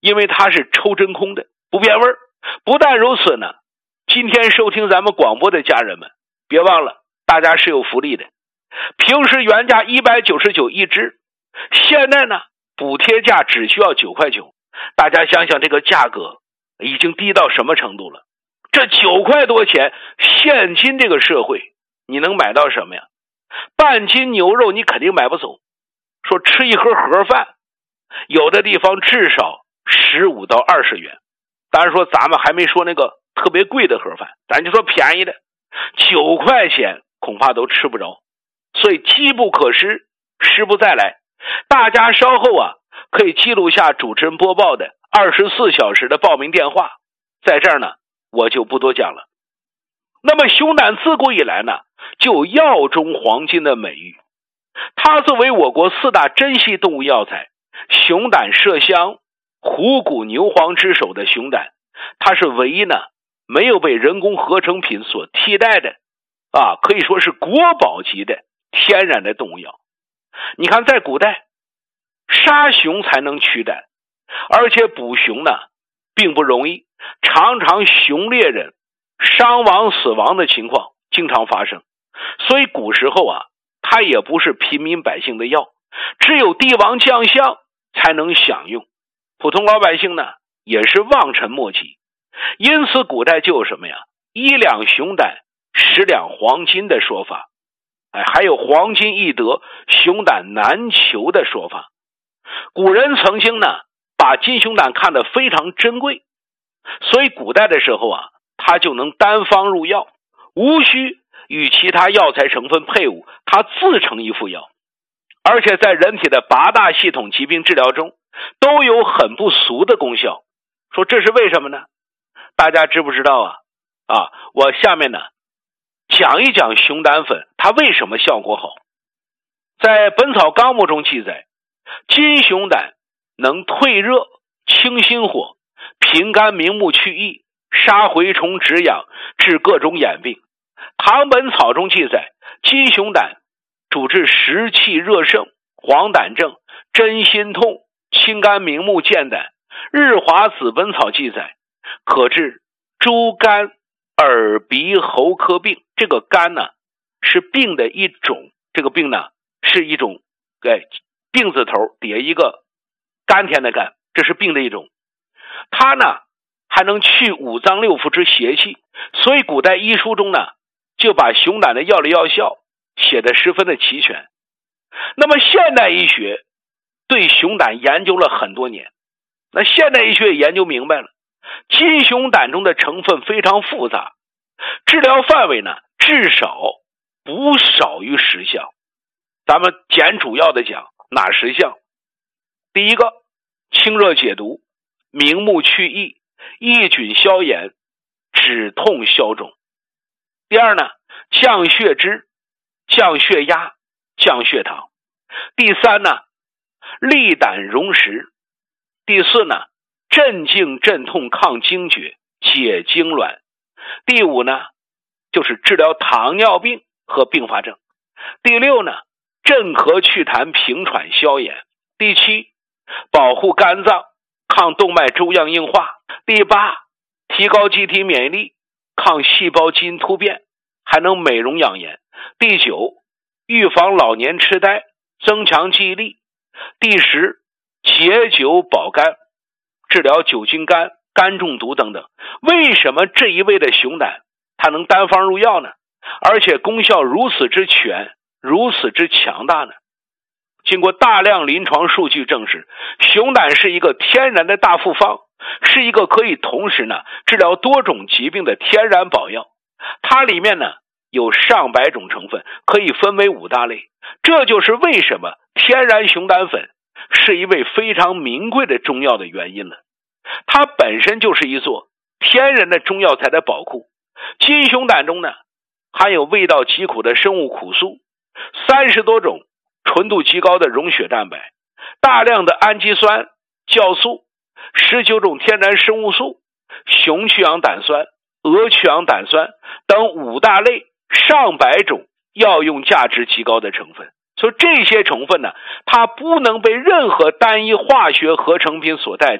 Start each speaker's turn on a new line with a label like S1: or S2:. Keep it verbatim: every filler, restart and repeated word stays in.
S1: 因为它是抽真空的，不变味儿。不但如此呢，今天收听咱们广播的家人们，别忘了大家是有福利的。平时原价一百九十九一支，现在呢补贴价只需要九块九。大家想想这个价格已经低到什么程度了？这九块多钱，现今这个社会你能买到什么呀？半斤牛肉你肯定买不走，说吃一盒盒饭，有的地方至少十五到二十元。当然说咱们还没说那个特别贵的盒饭，咱就说便宜的，九块钱恐怕都吃不着。所以机不可失，失不再来。大家稍后啊可以记录下主持人播报的二十四小时的报名电话，在这儿呢我就不多讲了。那么熊胆自古以来呢就有药中黄金的美誉，它作为我国四大珍稀动物药材，熊胆麝香、虎骨牛黄之首的熊胆，它是唯一呢没有被人工合成品所替代的啊，可以说是国宝级的天然的动物药。你看在古代杀熊才能驱胆，而且捕熊呢并不容易，常常熊猎人伤亡死亡的情况经常发生，所以古时候啊它也不是平民百姓的药，只有帝王将相才能享用，普通老百姓呢也是望尘莫及。因此古代就有什么呀，一两熊胆十两黄金的说法，哎，还有黄金易得熊胆难求的说法。古人曾经呢把金熊胆看得非常珍贵，所以古代的时候啊它就能单方入药，无需与其他药材成分配伍，它自成一副药。而且在人体的八大系统疾病治疗中都有很不俗的功效。说这是为什么呢？大家知不知道啊？啊，我下面呢讲一讲熊胆粉它为什么效果好。在本草纲目中记载，金熊胆能退热、清心火、平肝明目去疫、杀蛔虫止痒，治各种眼病。唐本草中记载，金熊胆主治湿气热盛、黄疸症、真心痛、清肝明目健胆。日华子本草记载，可治猪肝、耳鼻喉科病。这个肝呢是病的一种，这个病呢是一种哎病字头底下一个甘甜的甘，这是病的一种。它呢还能去五脏六腑之邪气，所以古代医书中呢就把熊胆的药理药效写得十分的齐全。那么现代医学对熊胆研究了很多年，那现代医学也研究明白了，金熊胆中的成分非常复杂，治疗范围呢至少不少于十项。咱们简主要的讲哪十项？第一个，清热解毒、明目去疫、抑菌消炎、止痛消肿。第二呢，降血脂、降血压、降血糖。第三呢，利胆溶石。第四呢，镇静镇痛抗惊厥、解痉挛。第五呢，就是治疗糖尿病和并发症。第六呢，镇咳祛痰、平喘消炎。第七，保护肝脏，抗动脉粥样硬化。第八，提高机体免疫力，抗细胞基因突变，还能美容养颜。第九，预防老年痴呆，增强记忆力。第十，解酒保肝，治疗酒精肝、肝中毒等等。为什么这一味的熊胆它能单方入药呢？而且功效如此之全，如此之强大呢？经过大量临床数据证实，熊胆是一个天然的大复方，是一个可以同时呢治疗多种疾病的天然宝药。它里面呢有上百种成分，可以分为五大类。这就是为什么天然熊胆粉是一味非常名贵的中药的原因了。它本身就是一座天然的中药材的宝库。金熊胆中呢含有味道极苦的生物苦素，三十多种纯度极高的溶血蛋白，大量的氨基酸、酵素，十九种天然生物素，雄去氧胆酸、鹅去氧胆酸等五大类上百种药用价值极高的成分。所以这些成分呢，它不能被任何单一化学合成品所代替。